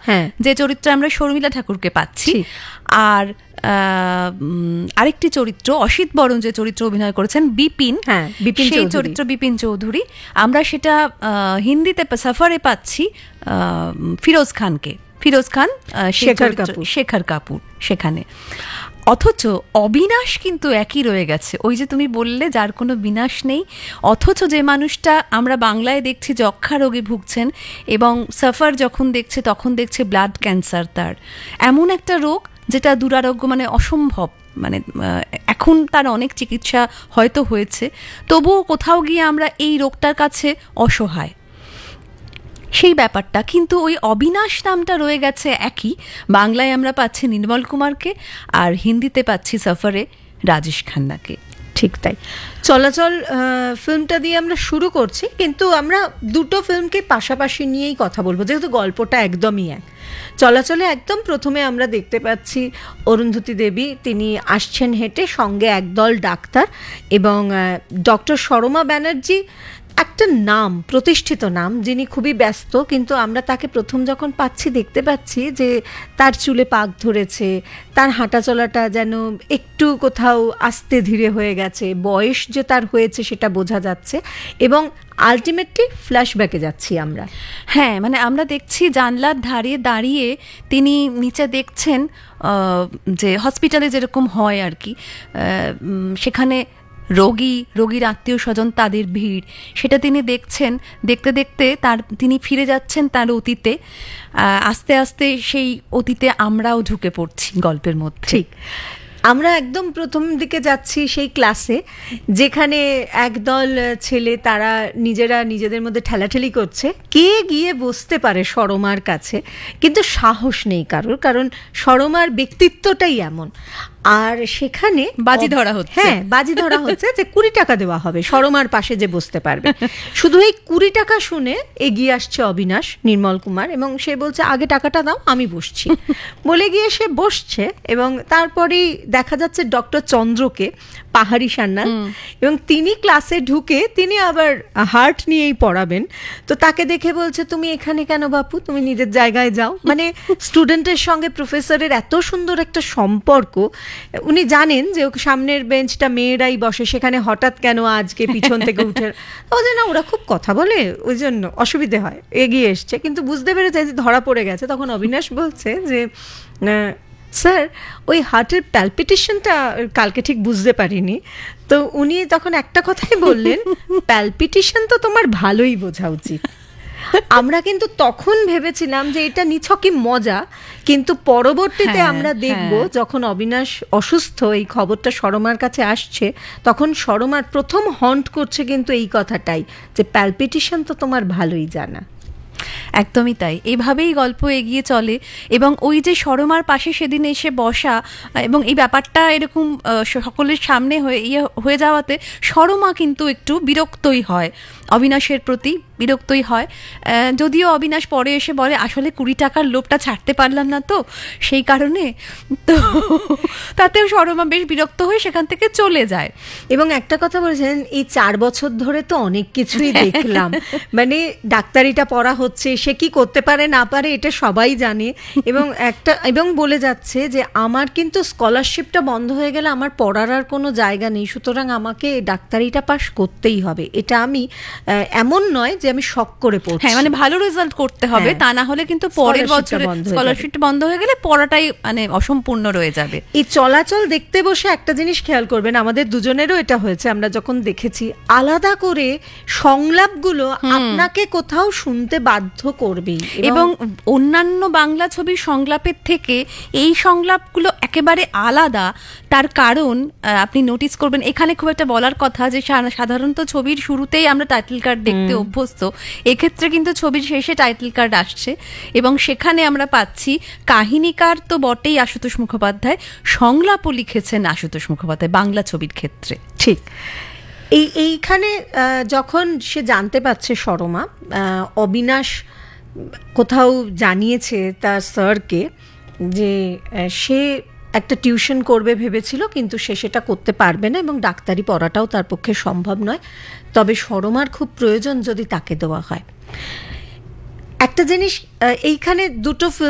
যে চরিত্রে আমরা শর্মিলা ঠাকুরকে পাচ্ছি, আর আরেকটি চরিত্র অসিত বরণ যে চরিত্র অভিনয় করেছেন বিপিন, সেই চরিত্র বিপিন চৌধুরী, আমরা সেটা হিন্দিতে সফরে পাচ্ছি ফিরোজ খান, শেখর কাপুর সেখানে। অথচ অবিনাশ কিন্তু একই রয়ে গেছে, ওই যে তুমি বললে যার কোনো বিনাশ নেই। অথচ যে মানুষটা আমরা বাংলায় দেখছি যক্ষা রোগে ভুগছেন, এবং সফর যখন দেখছে তখন দেখছে ব্লাড ক্যান্সার, তার এমন একটা রোগ যেটা দুরারোগ্য, মানে অসম্ভব, মানে এখন তার অনেক চিকিৎসা হয়তো হয়েছে, তবুও কোথাও গিয়ে আমরা এই রোগটার কাছে অসহায়, সেই ব্যাপারটা। কিন্তু ওই অবিনাশ নামটা রয়ে গেছে একই। বাংলায় আমরা পাচ্ছি নির্মল কুমারকে, আর হিন্দিতে পাচ্ছি সফরে রাজেশ খান্নাকে। ঠিক তাই। চলাচল ফিল্মটা দিয়ে আমরা শুরু করছি, কিন্তু আমরা দুটো ফিল্মকে পাশাপাশি নিয়েই কথা বলবো, যেহেতু গল্পটা একদমই এক। চলাচলে একদম প্রথমে আমরা দেখতে পাচ্ছি অরুন্ধতী দেবী, তিনি আসছেন হেঁটে, সঙ্গে একদল ডাক্তার, এবং ডক্টর সরমা ব্যানার্জি একটা নাম, প্রতিষ্ঠিত নাম, যিনি খুবই ব্যস্ত, কিন্তু আমরা তাকে প্রথম যখন পাচ্ছি দেখতে পাচ্ছি যে তার চুলে পাক ধরেছে, তার হাঁটা চলাটা যেন একটু কোথাও আস্তে ধীরে হয়ে গেছে, বয়স যে তার হয়েছে সেটা বোঝা যাচ্ছে, এবং আলটিমেটলি ফ্ল্যাশব্যাকে যাচ্ছি আমরা। হ্যাঁ, মানে আমরা দেখছি জানলার ধারে দাঁড়িয়ে তিনি নিচে দেখছেন যে হসপিটালে যেরকম হয় আর কি, সেখানে রোগীর আত্মীয় স্বজন, তাদের ভিড়, সেটা তিনি দেখছেন। দেখতে দেখতে তিনি ফিরে যাচ্ছেন তার অতীতে, আস্তে আস্তে সেই অতীতে আমরাও ঢুকে পড়ছি গল্পের মধ্যে। ঠিক, আমরা একদম প্রথম দিকে যাচ্ছি সেই ক্লাসে, যেখানে একদল ছেলে তারা নিজেদের মধ্যে ঠেলাঠেলি করছে, কে গিয়ে বসতে পারে সরমার কাছে, কিন্তু সাহস নেই কারোর, কারণ সরমার ব্যক্তিত্বটাই এমন। আর সেখানে বাজি ধরা হচ্ছে, বাজি ধরা হচ্ছে যে 20 টাকা দেওয়া হবে সরমার পাশে যে বসতে পারবে। শুধু এই 20 টাকা শুনে এগিয়ে আসছে অবিনাশ, নির্মল কুমার, এবং সে বলছে আগে টাকাটা দাও, আমি বসছি বলে গিয়ে সে বসছে। এবং তারপরেই দেখা যাচ্ছে ডক্টর চন্দ্রকে, পাহাড়ি সান্যাল, এবং তিনি ক্লাসে ঢুকে তিনি আবার হার্ট নিয়েই পড়াবেন। তো তাকে দেখে বলছে, তুমি এখানে কেন বাপু, তুমি নিজের জায়গায় যাও। মানে স্টুডেন্টের সঙ্গে প্রফেসরের এত সুন্দর একটা সম্পর্ক। উনি জানেন যে সামনের বেঞ্চটা মেয়েরাই বসে, সেখানে হঠাৎ কেন আজকে পিছন থেকে উঠে, ও যে না ওরা খুব কথা বলে, ওই জন্য অসুবিধে হয়, এগিয়ে এসছে। কিন্তু বুঝতে পেরেছে যে ধরা পড়ে গেছে। তখন অবিনাশ বলছে যে স্যার, ওই হার্টের প্যালপিটেশনটা কালকে ঠিক বুঝতে পারিনি। তো উনি তখন একটা কথাই বললেন, প্যালপিটেশন তো তোমার ভালোই বোঝা উচিত। আমরা কিন্তু তখন ভেবেছিলাম যে এটা নিছকই মজা, কিন্তু পরবর্তীতে আমরা দেখব যখন অবিনাশ অসুস্থ, এই খবরটা সরমার কাছে আসছে, তখন সরমার প্রথম হন্ট করছে কিন্তু এই কথাটাই, যে প্যালপিটেশন তো তোমার ভালোই জানা। একদমই তাই, এভাবেই গল্প এগিয়ে চলে। এবং ওই যে সরমার পাশে সেদিন এসে বসা, এবং এই ব্যাপারটা এরকম সকলের সামনে হয়ে যাওয়াতে সরমা কিন্তু একটু বিরক্তই হয়, অবিনাশের প্রতি বিরক্তই হয়। যদিও অবিনাশ পরে এসে বলে আসলে 20 টাকার লোভটা ছাড়তে পারলাম না, তো সেই কারণে, তো তাতেও সরমা বেশ বিরক্ত হয়ে সেখান থেকে চলে যায়। এবং একটা কথা বলেছেন, এই 4 বছর ধরে তো অনেক কিছুই দেখলাম, মানে ডাক্তারিটা পড়া হচ্ছে, সে কি করতে পারে না পারে এটা সবাই জানে। এবং বলে যাচ্ছে যে আমার কিন্তু স্কলারশিপটা বন্ধ হয়ে গেলে আমার পড়ার আর কোনো জায়গা নেই, সুতরাং আমাকে ডাক্তারিটা পাস করতেই হবে। এটা আমি এমন নয় যে আমি শখ করে পড়ছি, মানে ভালো রেজাল্ট করতে হবে, তা না হলে কিন্তু পরের বছরে স্কলারশিপটা বন্ধ হয়ে গেলে পড়াটাই মানে অসম্পূর্ণ রয়ে যাবে। এই চলাচল দেখতে বসে একটা জিনিস খেয়াল করবেন, আমাদের দুজনেরও এটা হয়েছে, আমরা যখন দেখেছি আলাদা করে সংলাপগুলো আপনাকে কোথাও শুনতে বাধ্য করবেই। এবং অন্যান্য বাংলা ছবির সংলাপের থেকে এই সংলাপগুলো একেবারে আলাদা। তার কারণ আপনি নোটিস করবেন, এখানে খুব একটা বলার কথা যে সাধারণত ছবির শুরুতেই আমরা টাইটেল কার্ড দেখতে অভ্যস্ত, এক্ষেত্রে কিন্তু ছবির শেষে টাইটেল কার্ড আসছে, এবং সেখানে আমরা পাচ্ছি কাহিনীকার তো বটেই আশুতোষ মুখোপাধ্যায়, সংলাপও লিখেছেন আশুতোষ মুখোপাধ্যায় বাংলা ছবির ক্ষেত্রে। ঠিক এইখানে যখন সে জানতে পারছে সরমা, অবিনাশ কোথাও জানিয়েছে তার স্যারকে যে সে একটা টিউশন করবে ভেবেছিল, কিন্তু সে সেটা করতে পারবে না, এবং ডাক্তারি পড়াটাও তার পক্ষে সম্ভব নয়, তবে সরমার খুব প্রয়োজন যদি তাকে দেওয়া হয়। একটা জিনিস এইখানে দুটো